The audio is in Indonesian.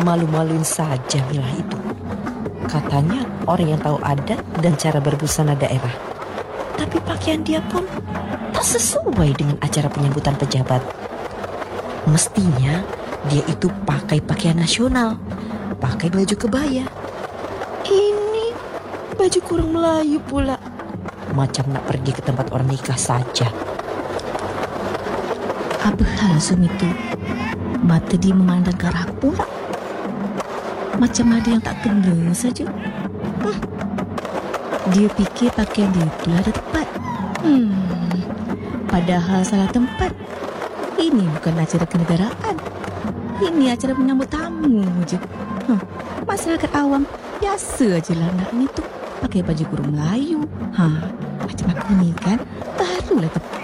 malu-maluin saja Milah itu. Katanya orang yang tahu adat dan cara berbusana daerah. Tapi pakaian dia pun tak sesuai dengan acara penyambutan pejabat. Mestinya dia itu pakai pakaian nasional, pakai baju kebaya. Ini baju kurang Melayu pula. Macam nak pergi ke tempat orang nikah saja. Apa hal Sumitu? Mata dia memandang ke arah pula. Macam ada yang tak kena saja. Dia fikir pakaian dia itu ada tepat. Padahal salah tempat. Ini bukan acara kenegaraan. Ini acara menyambut tamu je. Masyarakat awam biasa je lah nak ni tu pakai baju kurung Melayu. Macam aku ni kan barulah tepat.